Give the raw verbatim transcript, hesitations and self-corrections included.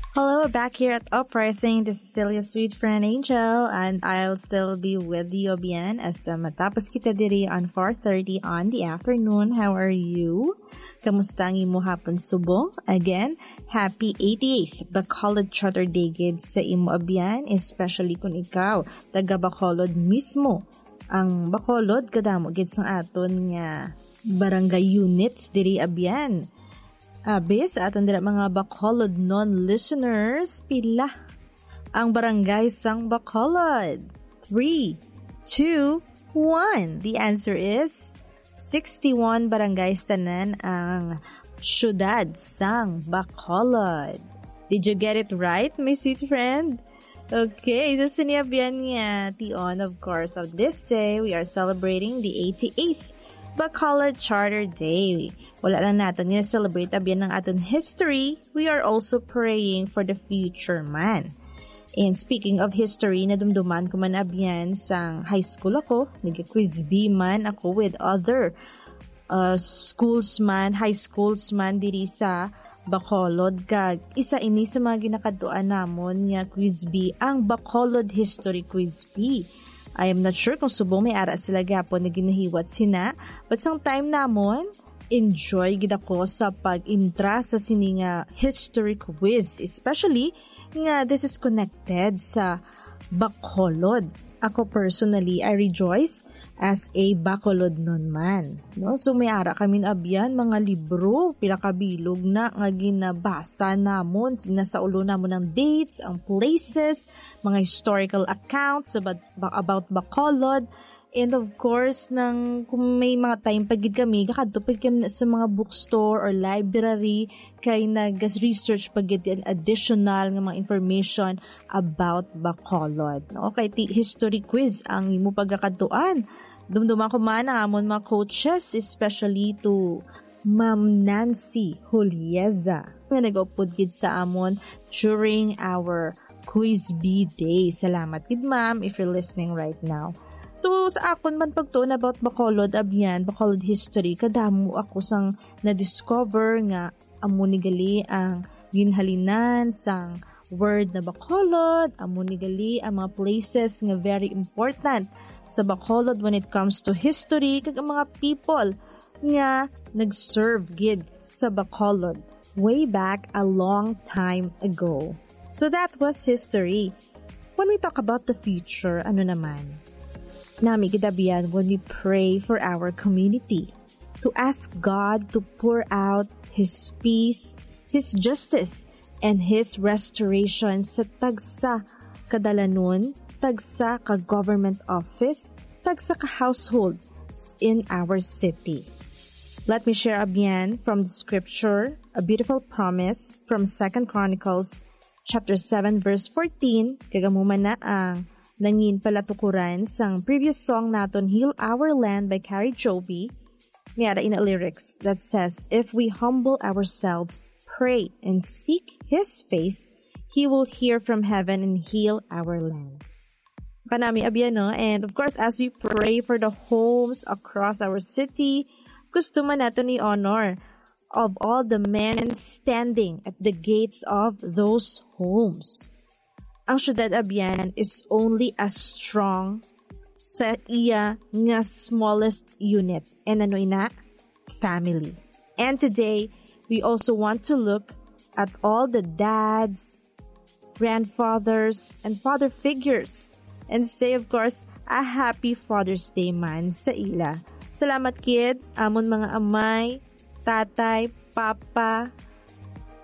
Hello, back here at Uprising. This is still your sweet friend Angel, and I'll still be with you again as the matapos kita diri on four thirty on the afternoon. How are you? Kamusta ang imo hapon subong? Again, happy eighty-eighth Bacolod Charter Day gid sa imo abyan, especially kung ikaw taga Bacolod mismo. Ang Bacolod kadamo gid sang aton nga barangay units diri abyan. Abis sa aton dira mga Bacolod non-listeners, pila ang barangay sang Bacolod? three, two, one. The answer is sixty-one barangays tanan ang syudad sang Bacolod. Did you get it right, my sweet friend? Okay, so siniabyan nga tion, of course, of this day, we are celebrating the eighty-eighth Bacolod Charter Day. Wala lang natin nga celebrate abyan ng aton history, we are also praying for the future man. And speaking of history, nadumduman ko man abyan sa high school ako, nag-quiz B man ako with other uh, schools man, high schools man diri sa Bacolod. Kag isa ini sa mga ginakaduan namon nga quiz B, ang Bacolod History Quiz B. I am not sure kung subong may ara sila gapon na ginahiwat sina, but sang time namon, enjoy gid ako sa pag-intra sa sininga history quiz, especially nga this is connected sa Bacolod. Ako personally, I rejoice as a Bacolod non man. No? So may ara kami abyan mga libro, pila ka bilog na nga ginabasa namon, nasa ulo namon ng dates, ang places, mga historical accounts about, about Bacolod. And of course, nang kung may mga time pagid kami, kakadtupad kami sa mga bookstore or library kay nag-research pagid and additional ng mga information about Bacolod. Okay, ti history quiz ang imo pagkakatuan. Dumduman ko man ang amon mga coaches, especially to Ma'am Nancy Julieza nga nag-upod gid sa amon during our Quiz B Day. Salamat gid ma'am if you're listening right now. So, sa akon man pagtuon about Bacolod, abyan, Bacolod history, kadamo ako sang na-discover nga amo ni gali ang ginhalinan sang word na Bacolod, amo ni gali ang mga places nga very important sa Bacolod when it comes to history, kag ang mga people nga nag-serve gid sa Bacolod way back a long time ago. So, that was history. When we talk about the future, ano naman? Nami gidabiyan when we pray for our community, to ask God to pour out His peace, His justice, and His restoration sa tagsa kadalanon, tagsa ka government office, tagsa ka household in our city. Let me share abyan from the scripture, a beautiful promise from Second Chronicles chapter seven verse fourteen, kagamuman na ang nangin palatukuran sang previous song naton Heal Our Land by Carrie Joby. Mayada in a lyrics that says, if we humble ourselves, pray, and seek His face, He will hear from heaven and heal our land. Kanami abyan, no? And of course, as we pray for the homes across our city, gusto man nato ni honor of all the men standing at the gates of those homes. Ang syudad abyan is only as strong sa iya nga smallest unit. And ano ina? Family. And today, we also want to look at all the dads, grandfathers, and father figures. And say, of course, a happy Father's Day man sa ila. Salamat kid, amon mga amay, tatay, papa,